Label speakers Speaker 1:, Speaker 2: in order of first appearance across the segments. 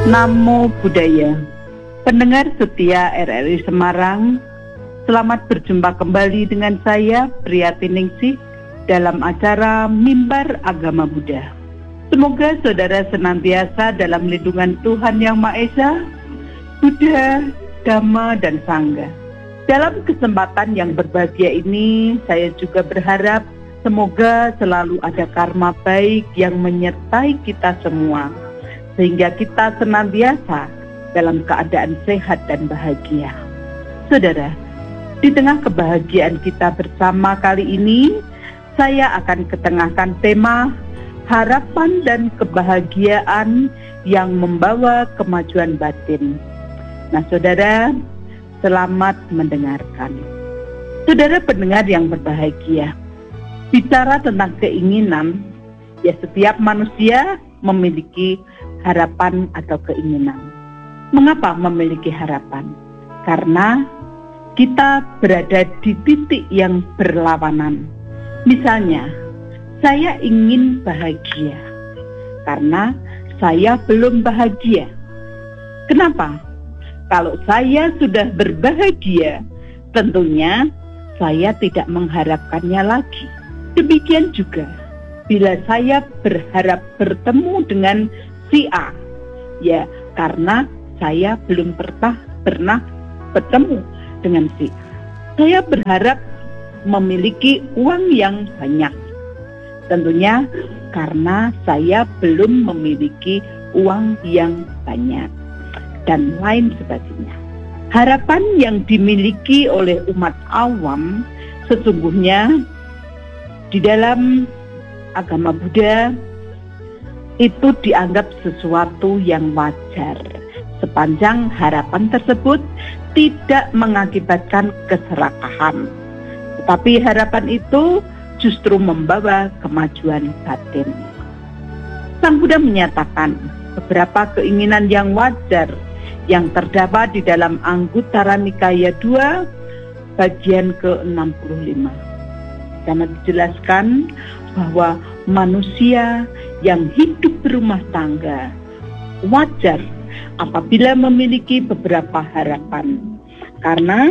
Speaker 1: Namo Buddhaya. Pendengar setia RRI Semarang, selamat berjumpa kembali dengan saya, Priyati Ningsih, dalam acara Mimbar Agama Buddha. Semoga saudara senantiasa dalam lindungan Tuhan Yang Maha Esa, Buddha, Dhamma, dan Sangha. Dalam kesempatan yang berbahagia ini, saya juga berharap semoga selalu ada karma baik yang menyertai kita semua, sehingga kita senantiasa dalam keadaan sehat dan bahagia. Saudara, di tengah kebahagiaan kita bersama kali ini, saya akan ketengahkan tema harapan dan kebahagiaan yang membawa kemajuan batin. Nah, saudara, selamat mendengarkan. Saudara pendengar yang berbahagia, bicara tentang keinginan, ya setiap manusia memiliki harapan atau keinginan. Mengapa memiliki harapan? Karena kita berada di titik yang berlawanan. Misalnya, saya ingin bahagia karena saya belum bahagia. Kenapa? Kalau saya sudah berbahagia, tentunya saya tidak mengharapkannya lagi. Demikian juga bila saya berharap bertemu dengan si A, ya karena saya belum pernah bertemu dengan si A. Saya berharap memiliki uang yang banyak. Tentunya karena saya belum memiliki uang yang banyak, dan lain sebagainya. Harapan yang dimiliki oleh umat awam sesungguhnya di dalam agama Buddha itu dianggap sesuatu yang wajar, sepanjang harapan tersebut tidak mengakibatkan keserakahan. Tetapi harapan itu justru membawa kemajuan batin. Sang Buddha menyatakan beberapa keinginan yang wajar yang terdapat di dalam Anguttara Nikaya 2 bagian ke-65. Karena dijelaskan bahwa manusia yang hidup berumah tangga wajar apabila memiliki beberapa harapan. Karena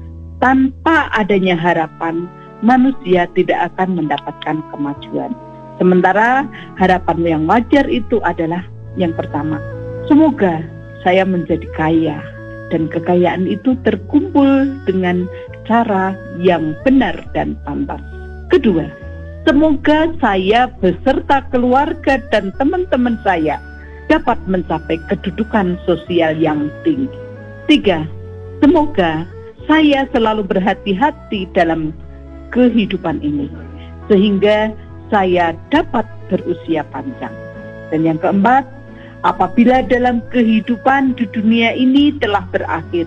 Speaker 1: tanpa adanya harapan, manusia tidak akan mendapatkan kemajuan. Sementara harapan yang wajar itu adalah yang pertama, semoga saya menjadi kaya dan kekayaan itu terkumpul dengan cara yang benar dan pantas. Kedua, semoga saya beserta keluarga dan teman-teman saya dapat mencapai kedudukan sosial yang tinggi. Tiga, semoga saya selalu berhati-hati dalam kehidupan ini, sehingga saya dapat berusia panjang. Dan yang keempat, apabila dalam kehidupan di dunia ini telah berakhir,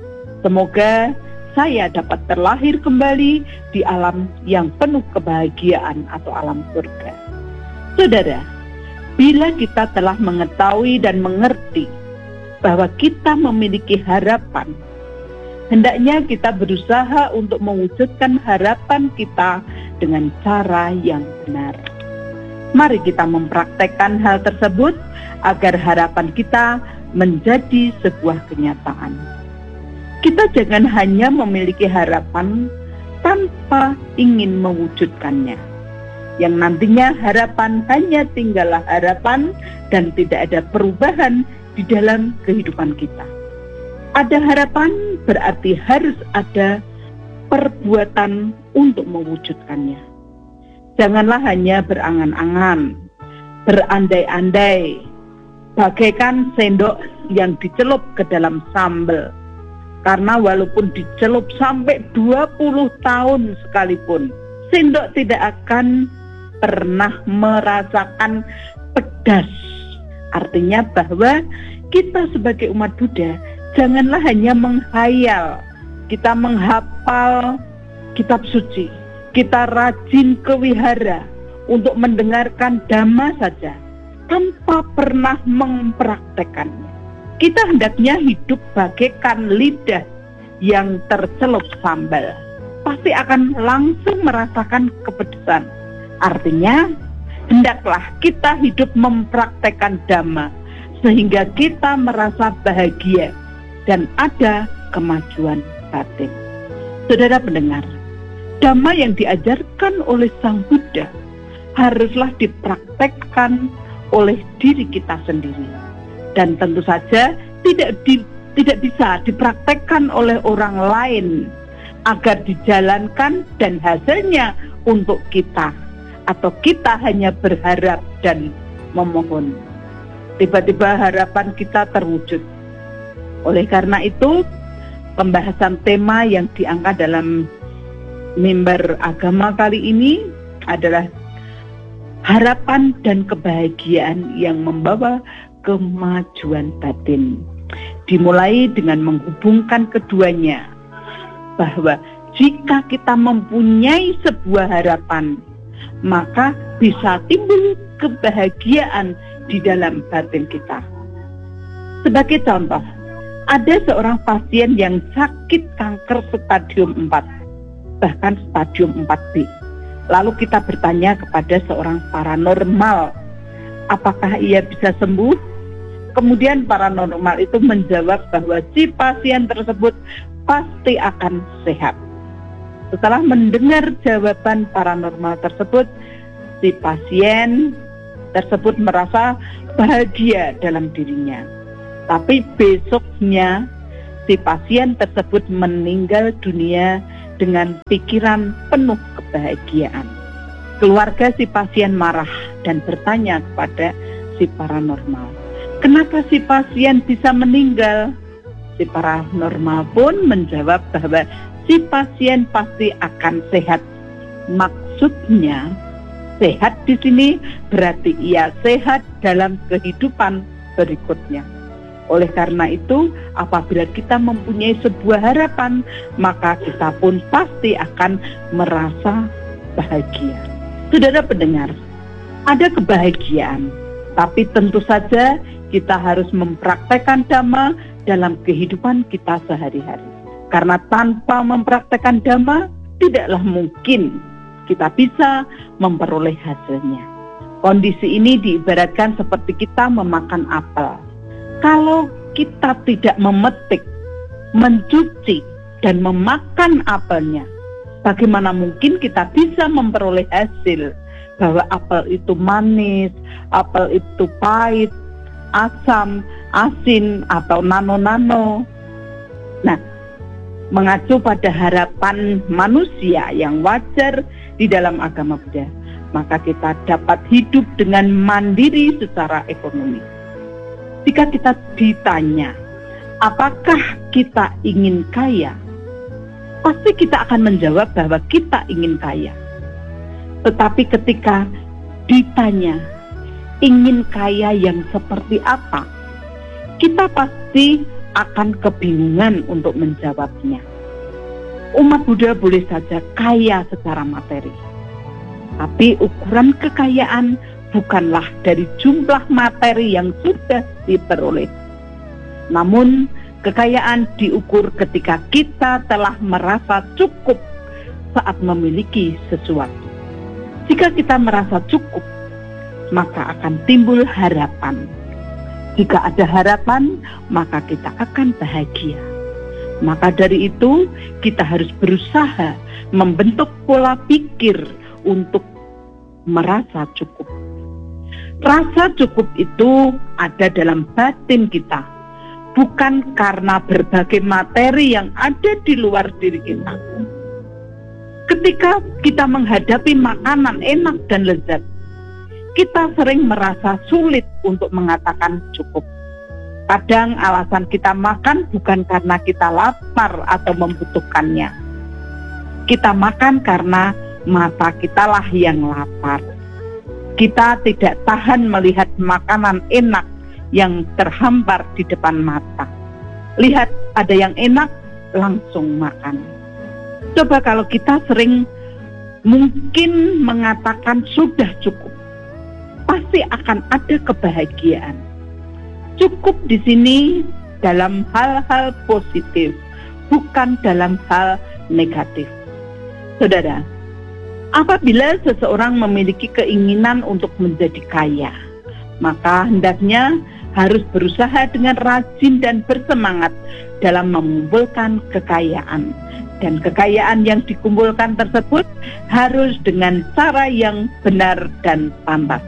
Speaker 1: semoga saya dapat terlahir kembali di alam yang penuh kebahagiaan atau alam surga. Saudara, bila kita telah mengetahui dan mengerti bahwa kita memiliki harapan, hendaknya kita berusaha untuk mewujudkan harapan kita dengan cara yang benar. Mari kita mempraktekkan hal tersebut agar harapan kita menjadi sebuah kenyataan. Kita jangan hanya memiliki harapan tanpa ingin mewujudkannya, yang nantinya harapan hanya tinggallah harapan dan tidak ada perubahan di dalam kehidupan kita. Ada harapan berarti harus ada perbuatan untuk mewujudkannya. Janganlah hanya berangan-angan, berandai-andai, bagaikan sendok yang dicelup ke dalam sambal. Karena walaupun dicelup sampai 20 tahun sekalipun, sendok tidak akan pernah merasakan pedas. Artinya bahwa kita sebagai umat Buddha janganlah hanya menghayal, kita menghafal kitab suci, kita rajin ke wihara untuk mendengarkan dhamma saja tanpa pernah mempraktekannya. Kita hendaknya hidup bagaikan lidah yang tercelup sambal. Pasti akan langsung merasakan kepedesan. Artinya, hendaklah kita hidup mempraktekkan dhamma sehingga kita merasa bahagia dan ada kemajuan batin. Saudara pendengar, dhamma yang diajarkan oleh Sang Buddha haruslah dipraktekkan oleh diri kita sendiri, dan tentu saja tidak bisa dipraktekkan oleh orang lain agar dijalankan dan hasilnya untuk kita, atau kita hanya berharap dan memohon. Tiba-tiba harapan kita terwujud. Oleh karena itu, pembahasan tema yang diangkat dalam mimbar agama kali ini adalah harapan dan kebahagiaan yang membawa kemajuan batin. Dimulai dengan menghubungkan keduanya, bahwa jika kita mempunyai sebuah harapan, maka bisa timbul kebahagiaan di dalam batin kita. Sebagai contoh, ada seorang pasien yang sakit kanker stadium 4, bahkan stadium 4B. Lalu kita bertanya kepada seorang paranormal, apakah ia bisa sembuh? Kemudian paranormal itu menjawab bahwa si pasien tersebut pasti akan sehat. Setelah mendengar jawaban paranormal tersebut, si pasien tersebut merasa bahagia dalam dirinya. Tapi besoknya si pasien tersebut meninggal dunia dengan pikiran penuh kebahagiaan. Keluarga si pasien marah dan bertanya kepada si paranormal, kenapa si pasien bisa meninggal? Si paranormal pun menjawab bahwa si pasien pasti akan sehat. Maksudnya, sehat di sini berarti ia sehat dalam kehidupan berikutnya. Oleh karena itu, apabila kita mempunyai sebuah harapan, maka kita pun pasti akan merasa bahagia. Saudara pendengar, ada kebahagiaan, tapi tentu saja kita harus mempraktekkan dhamma dalam kehidupan kita sehari-hari. Karena tanpa mempraktekkan dhamma, tidaklah mungkin kita bisa memperoleh hasilnya. Kondisi ini diibaratkan seperti kita memakan apel. Kalau kita tidak memetik, mencuci, dan memakan apelnya, bagaimana mungkin kita bisa memperoleh hasil? Bahwa apel itu manis, apel itu pahit, asam, asin, atau nano-nano. Nah, mengacu pada harapan manusia yang wajar di dalam agama Buddha, maka kita dapat hidup dengan mandiri secara ekonomi. Jika kita ditanya, apakah kita ingin kaya? Pasti kita akan menjawab bahwa kita ingin kaya. Tetapi ketika ditanya, ingin kaya yang seperti apa? Kita pasti akan kebingungan untuk menjawabnya. Umat Buddha boleh saja kaya secara materi, tapi ukuran kekayaan bukanlah dari jumlah materi yang sudah diperoleh. Namun, kekayaan diukur ketika kita telah merasa cukup saat memiliki sesuatu. Jika kita merasa cukup, maka akan timbul harapan. Jika ada harapan, maka kita akan bahagia. Maka dari itu, kita harus berusaha membentuk pola pikir untuk merasa cukup. Rasa cukup itu ada dalam batin kita, bukan karena berbagai materi yang ada di luar diri kita. Ketika kita menghadapi makanan enak dan lezat, kita sering merasa sulit untuk mengatakan cukup. Kadang alasan kita makan bukan karena kita lapar atau membutuhkannya. Kita makan karena mata kita lah yang lapar. Kita tidak tahan melihat makanan enak yang terhampar di depan mata. Lihat ada yang enak, langsung makan. Coba kalau kita sering mungkin mengatakan sudah cukup, pasti akan ada kebahagiaan. Cukup di sini dalam hal-hal positif, bukan dalam hal negatif. Saudara, apabila seseorang memiliki keinginan untuk menjadi kaya, maka hendaknya harus berusaha dengan rajin dan bersemangat dalam mengumpulkan kekayaan. Dan kekayaan yang dikumpulkan tersebut harus dengan cara yang benar dan pantas.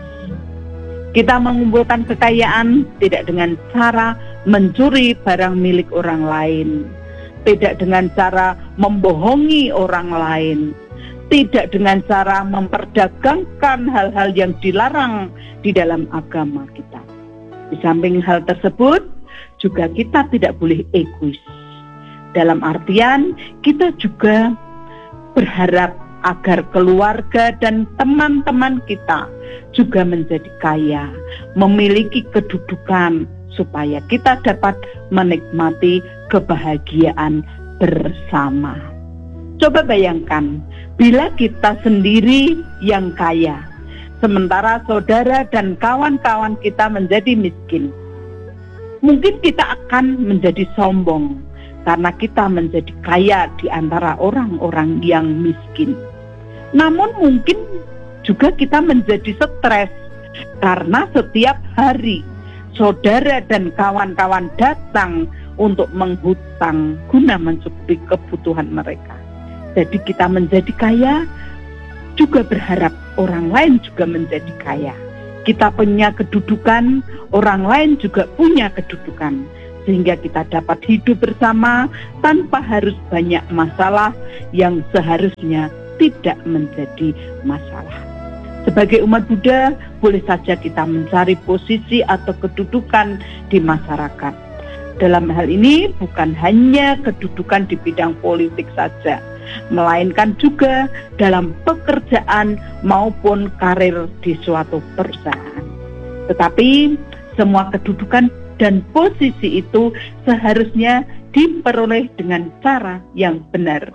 Speaker 1: Kita mengumpulkan kekayaan tidak dengan cara mencuri barang milik orang lain, tidak dengan cara membohongi orang lain, tidak dengan cara memperdagangkan hal-hal yang dilarang di dalam agama kita. Di samping hal tersebut, juga kita tidak boleh egois. Dalam artian, kita juga berharap agar keluarga dan teman-teman kita juga menjadi kaya, memiliki kedudukan, supaya kita dapat menikmati kebahagiaan bersama. Coba bayangkan, bila kita sendiri yang kaya, sementara saudara dan kawan-kawan kita menjadi miskin. Mungkin kita akan menjadi sombong karena kita menjadi kaya di antara orang-orang yang miskin. Namun mungkin juga kita menjadi stres karena setiap hari saudara dan kawan-kawan datang untuk menghutang guna mencukupi kebutuhan mereka. Jadi kita menjadi kaya, juga berharap orang lain juga menjadi kaya. Kita punya kedudukan, orang lain juga punya kedudukan. Sehingga kita dapat hidup bersama tanpa harus banyak masalah yang seharusnya tidak menjadi masalah. Sebagai umat Buddha, boleh saja kita mencari posisi atau kedudukan di masyarakat. Dalam hal ini bukan hanya kedudukan di bidang politik saja, melainkan juga dalam pekerjaan maupun karir di suatu perusahaan. Tetapi semua kedudukan dan posisi itu seharusnya diperoleh dengan cara yang benar.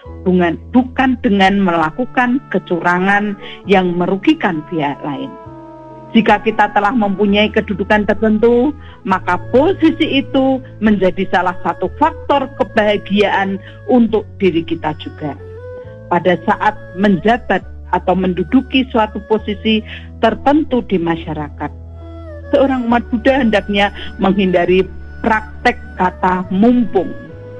Speaker 1: Bukan dengan melakukan kecurangan yang merugikan pihak lain. Jika kita telah mempunyai kedudukan tertentu, maka posisi itu menjadi salah satu faktor kebahagiaan untuk diri kita juga. Pada saat menjabat atau menduduki suatu posisi tertentu di masyarakat, seorang umat Buddha hendaknya menghindari praktek kata mumpung.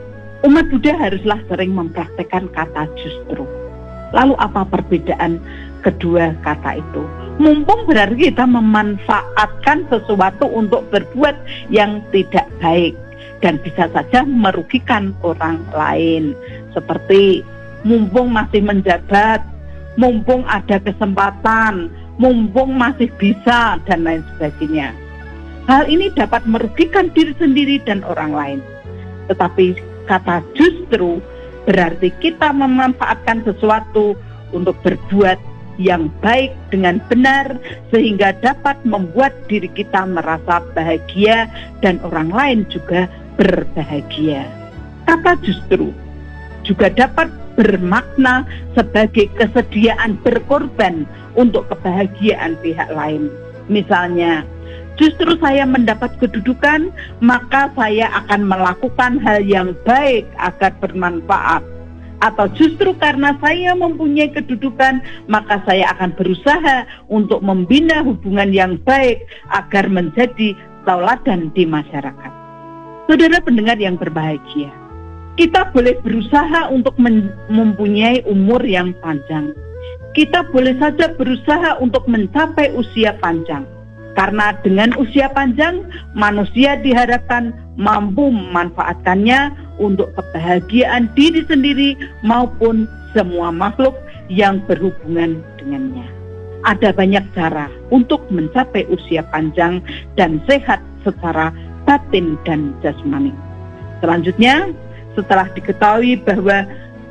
Speaker 1: Umat Buddha haruslah sering mempraktekkan kata justru. Lalu apa perbedaan kedua kata itu? Mumpung berarti kita memanfaatkan sesuatu untuk berbuat yang tidak baik dan bisa saja merugikan orang lain. Seperti mumpung masih menjabat, mumpung ada kesempatan, mumpung masih bisa, dan lain sebagainya. Hal ini dapat merugikan diri sendiri dan orang lain. Tetapi kata justru berarti kita memanfaatkan sesuatu untuk berbuat yang baik dengan benar sehingga dapat membuat diri kita merasa bahagia dan orang lain juga berbahagia. Kata justru juga dapat bermakna sebagai kesediaan berkorban untuk kebahagiaan pihak lain. Misalnya, justru saya mendapat kedudukan, maka saya akan melakukan hal yang baik agar bermanfaat. Atau justru karena saya mempunyai kedudukan, maka saya akan berusaha untuk membina hubungan yang baik agar menjadi tauladan di masyarakat. Saudara pendengar yang berbahagia, kita boleh berusaha untuk mempunyai umur yang panjang. Kita boleh saja berusaha untuk mencapai usia panjang. Karena dengan usia panjang, manusia diharapkan mampu memanfaatkannya untuk kebahagiaan diri sendiri maupun semua makhluk yang berhubungan dengannya. Ada banyak cara untuk mencapai usia panjang dan sehat secara batin dan jasmani. Selanjutnya, setelah diketahui bahwa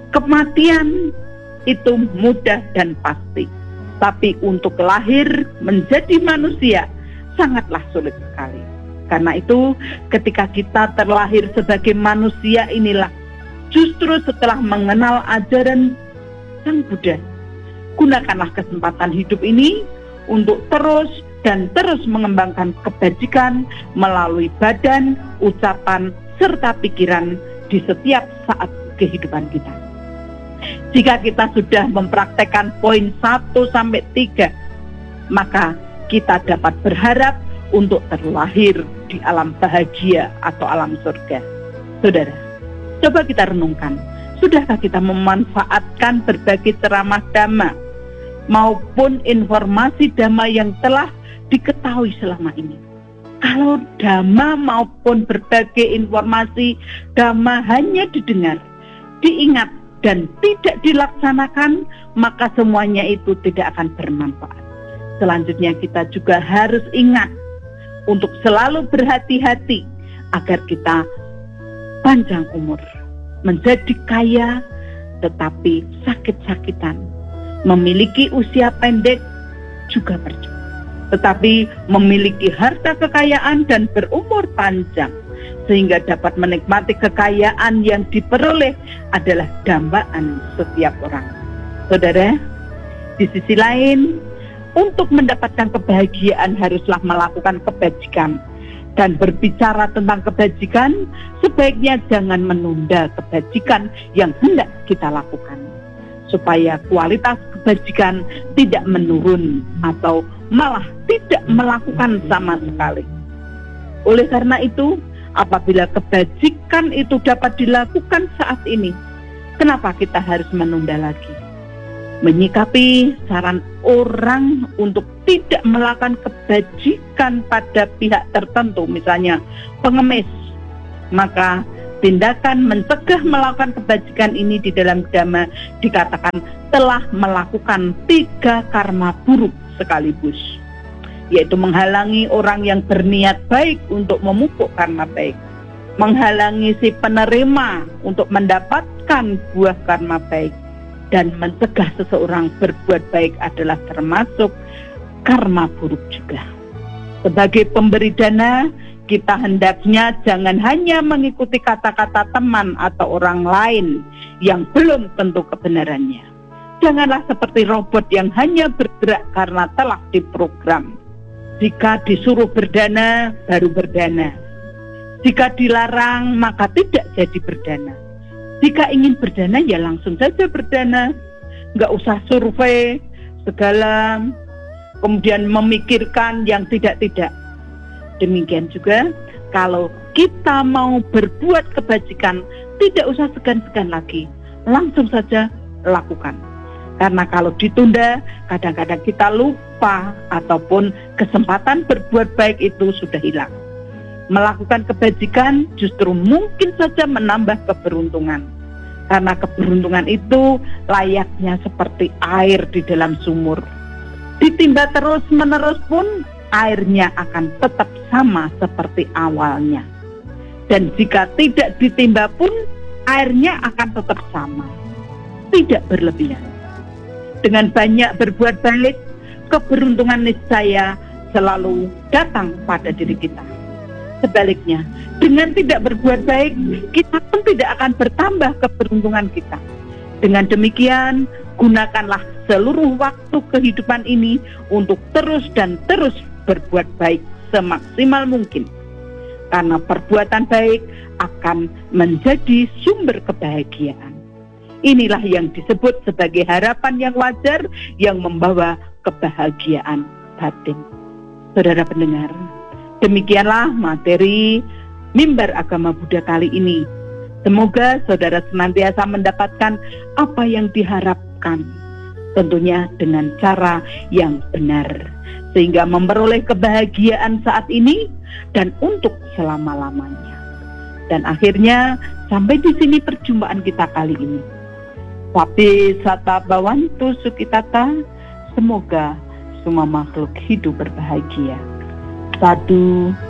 Speaker 1: kematian itu mudah dan pasti, tapi untuk lahir menjadi manusia sangatlah sulit sekali. Karena itu ketika kita terlahir sebagai manusia inilah, justru setelah mengenal ajaran Sang Buddha, gunakanlah kesempatan hidup ini untuk terus dan terus mengembangkan kebajikan melalui badan, ucapan, serta pikiran di setiap saat kehidupan kita. Jika kita sudah mempraktekkan poin 1-3, maka kita dapat berharap untuk terlahir di alam bahagia atau alam surga. Saudara, coba kita renungkan, sudahkah kita memanfaatkan berbagai ceramah dhamma maupun informasi dhamma yang telah diketahui selama ini? Kalau dhamma maupun berbagai informasi dhamma hanya didengar, diingat, dan tidak dilaksanakan, maka semuanya itu tidak akan bermanfaat. Selanjutnya kita juga harus ingat untuk selalu berhati-hati agar kita panjang umur, menjadi kaya tetapi sakit-sakitan, memiliki usia pendek juga percuma, tetapi memiliki harta kekayaan dan berumur panjang sehingga dapat menikmati kekayaan yang diperoleh adalah dambaan setiap orang. Saudara, di sisi lain, untuk mendapatkan kebahagiaan haruslah melakukan kebajikan. Dan berbicara tentang kebajikan, sebaiknya jangan menunda kebajikan yang hendak kita lakukan, supaya kualitas kebajikan tidak menurun atau malah tidak melakukan sama sekali. Oleh karena itu, apabila kebajikan itu dapat dilakukan saat ini, kenapa kita harus menunda lagi? Menyikapi saran orang untuk tidak melakukan kebajikan pada pihak tertentu, misalnya pengemis, maka tindakan mencegah melakukan kebajikan ini di dalam dhamma dikatakan telah melakukan 3 karma buruk sekaligus, yaitu menghalangi orang yang berniat baik untuk memupuk karma baik, menghalangi si penerima untuk mendapatkan buah karma baik, dan mencegah seseorang berbuat baik adalah termasuk karma buruk juga. Sebagai pemberi dana, kita hendaknya jangan hanya mengikuti kata-kata teman atau orang lain yang belum tentu kebenarannya. Janganlah seperti robot yang hanya bergerak karena telah diprogram. Jika disuruh berdana, baru berdana. Jika dilarang, maka tidak jadi berdana. Jika ingin berdana, ya langsung saja berdana. Nggak usah survei segala, kemudian memikirkan yang tidak-tidak. Demikian juga, kalau kita mau berbuat kebajikan, tidak usah segan-segan lagi. Langsung saja lakukan. Karena kalau ditunda, kadang-kadang kita lupa ataupun kesempatan berbuat baik itu sudah hilang. Melakukan kebajikan justru mungkin saja menambah keberuntungan. Karena keberuntungan itu layaknya seperti air di dalam sumur. Ditimba terus-menerus pun airnya akan tetap sama seperti awalnya. Dan jika tidak ditimba pun airnya akan tetap sama. Tidak berlebihan. Dengan banyak berbuat baik, keberuntungan niscaya selalu datang pada diri kita. Sebaliknya, dengan tidak berbuat baik, kita pun tidak akan bertambah keberuntungan kita. Dengan demikian, gunakanlah seluruh waktu kehidupan ini untuk terus dan terus berbuat baik semaksimal mungkin. Karena perbuatan baik akan menjadi sumber kebahagiaan. Inilah yang disebut sebagai harapan yang wajar yang membawa kebahagiaan batin. Saudara pendengar, demikianlah materi Mimbar Agama Buddha kali ini. Semoga saudara senantiasa mendapatkan apa yang diharapkan, tentunya dengan cara yang benar, sehingga memperoleh kebahagiaan saat ini dan untuk selama-lamanya. Dan akhirnya sampai di sini perjumpaan kita kali ini. Wabi Sata Bawantu Sukitata, semoga semua makhluk hidup berbahagia. Sadu.